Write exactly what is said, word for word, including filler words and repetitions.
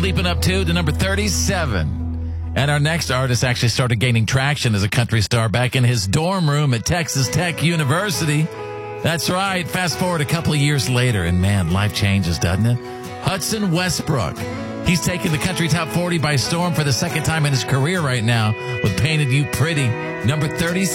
leaping up two to number thirty-seven. And our next artist actually started gaining traction as a country star back in his dorm room at Texas Tech University. That's right. Fast forward a couple of years later, and man, life changes, doesn't it? Hudson Westbrook. He's taking the country top forty by storm for the second time in his career right now with Painted You Pretty, number thirty-six.